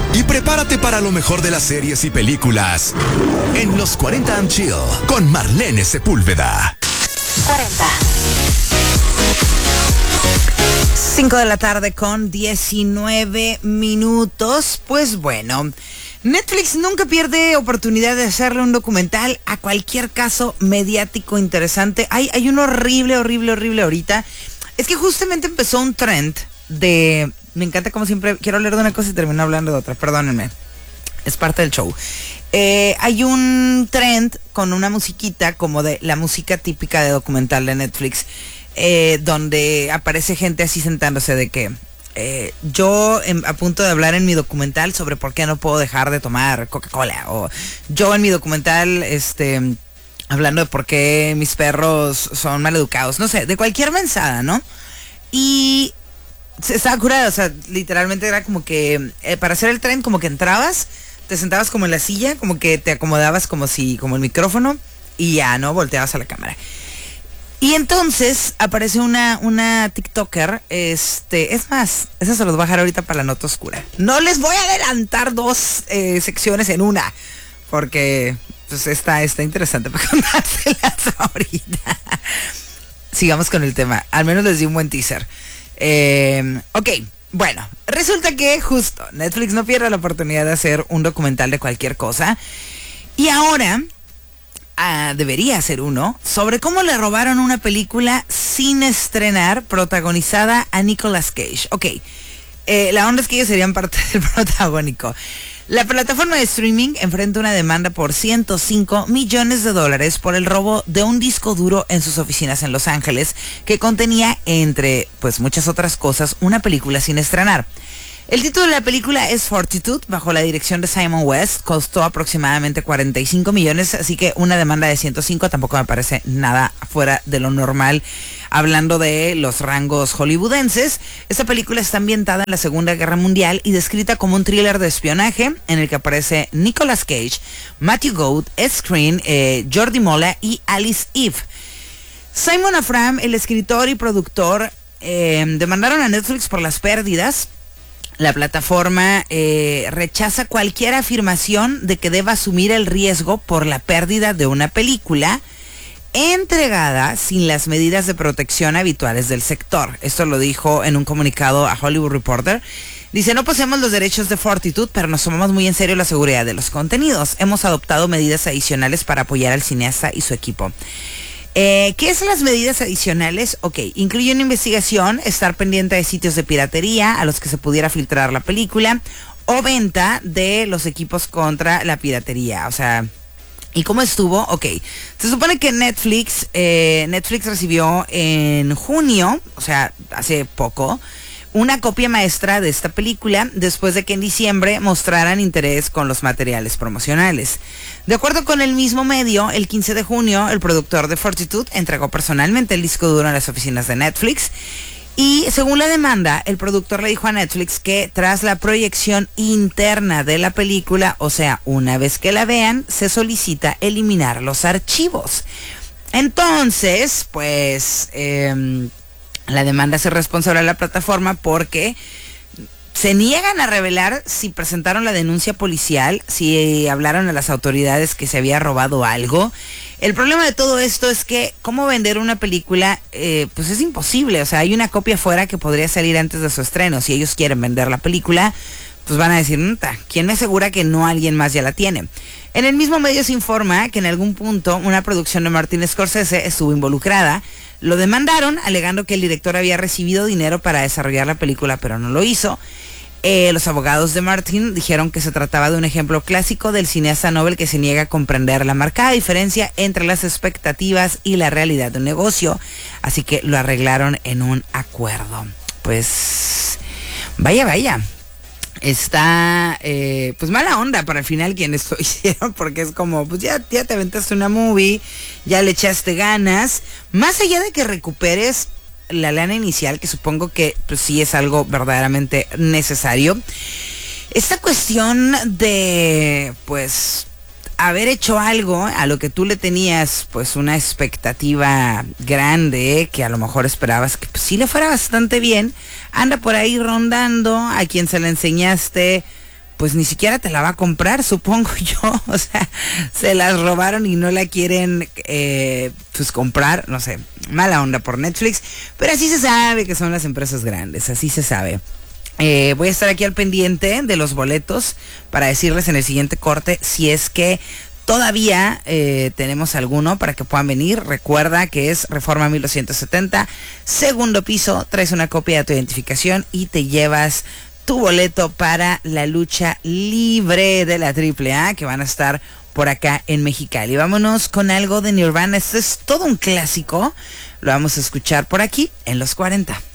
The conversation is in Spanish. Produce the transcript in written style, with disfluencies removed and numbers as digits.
y prepárate para lo mejor de las series y películas en los 40 and Chill con Marlene Sepúlveda. 40. 5 de la tarde con 19 minutos. Pues bueno, Netflix nunca pierde oportunidad de hacerle un documental a cualquier caso mediático interesante. Hay uno horrible ahorita. Es que justamente empezó un trend de... Me encanta como siempre, quiero hablar de una cosa y termino hablando de otra, perdónenme. Es parte del show. Hay un trend con una musiquita como de la música típica de documental de Netflix, donde aparece gente así sentándose de que yo a punto de hablar en mi documental sobre por qué no puedo dejar de tomar Coca-Cola, o yo en mi documental hablando de por qué mis perros son maleducados, no sé, de cualquier mensada, ¿no? Y estaba curada, o sea, literalmente era como que para hacer el tren, como que entrabas, te sentabas como en la silla, como que te acomodabas como el micrófono y ya, ¿no? Volteabas a la cámara. Y entonces aparece una TikToker, es más, eso se los voy a dejar ahorita para la nota oscura. No les voy a adelantar dos secciones en una, porque pues está interesante para contárselas ahorita. Sigamos con el tema, al menos les di un buen teaser. Ok, bueno, resulta que justo Netflix no pierde la oportunidad de hacer un documental de cualquier cosa, y ahora... debería hacer uno sobre cómo le robaron una película sin estrenar protagonizada a Nicolas Cage. Ok, la onda es que ellos serían parte del protagónico. La plataforma de streaming enfrenta una demanda por $105 millones por el robo de un disco duro en sus oficinas en Los Ángeles que contenía, entre pues muchas otras cosas, una película sin estrenar. El título de la película es Fortitude, bajo la dirección de Simon West. Costó aproximadamente 45 millones, así que una demanda de 105 tampoco me parece nada fuera de lo normal, hablando de los rangos hollywoodenses. Esta película está ambientada en la Segunda Guerra Mundial y descrita como un thriller de espionaje en el que aparece Nicolas Cage, Matthew Gould, Ed Skrein, Jordi Mola y Alice Eve. Simon Afram, el escritor y productor, demandaron a Netflix por las pérdidas. La plataforma rechaza cualquier afirmación de que deba asumir el riesgo por la pérdida de una película entregada sin las medidas de protección habituales del sector. Esto lo dijo en un comunicado a Hollywood Reporter. Dice, no poseemos los derechos de Fortitude, pero nos tomamos muy en serio la seguridad de los contenidos. Hemos adoptado medidas adicionales para apoyar al cineasta y su equipo. ¿Qué son las medidas adicionales? Ok, incluye una investigación, estar pendiente de sitios de piratería a los que se pudiera filtrar la película o venta de los equipos contra la piratería. O sea, ¿y cómo estuvo? Ok, se supone que Netflix recibió en junio, o sea, hace poco, una copia maestra de esta película después de que en diciembre mostraran interés con los materiales promocionales. De acuerdo con el mismo medio, el 15 de junio, el productor de Fortitude entregó personalmente el disco duro en las oficinas de Netflix y, según la demanda, el productor le dijo a Netflix que tras la proyección interna de la película, o sea, una vez que la vean, se solicita eliminar los archivos. Entonces, pues... la demanda es responsable a la plataforma porque se niegan a revelar si presentaron la denuncia policial, si hablaron a las autoridades que se había robado algo. El problema de todo esto es que cómo vender una película, pues es imposible. O sea, hay una copia fuera que podría salir antes de su estreno. Si ellos quieren vender la película, pues van a decir, ¿quién me asegura que no alguien más ya la tiene? En el mismo medio se informa que en algún punto una producción de Martin Scorsese estuvo involucrada. Lo demandaron alegando que el director había recibido dinero para desarrollar la película, pero no lo hizo. Los abogados de Martin dijeron que se trataba de un ejemplo clásico del cineasta novel que se niega a comprender la marcada diferencia entre las expectativas y la realidad de un negocio. Así que lo arreglaron en un acuerdo. Pues, vaya. Está, pues mala onda para el final quienes lo hicieron, porque es como, pues ya te aventaste una movie, ya le echaste ganas, más allá de que recuperes la lana inicial, que supongo que pues sí es algo verdaderamente necesario. Esta cuestión de, pues, haber hecho algo a lo que tú le tenías pues una expectativa grande, que a lo mejor esperabas que pues, sí le fuera bastante bien, anda por ahí rondando. A quien se le enseñaste pues ni siquiera te la va a comprar, supongo yo. O sea, se las robaron y no la quieren pues comprar, no sé, mala onda por Netflix, pero así se sabe que son las empresas grandes, así se sabe. Voy a estar aquí al pendiente de los boletos para decirles en el siguiente corte si es que todavía tenemos alguno para que puedan venir. Recuerda que es Reforma 1270, segundo piso, traes una copia de tu identificación y te llevas tu boleto para la lucha libre de la AAA, que van a estar por acá en Mexicali. Vámonos con algo de Nirvana. Este es todo un clásico. Lo vamos a escuchar por aquí en los 40.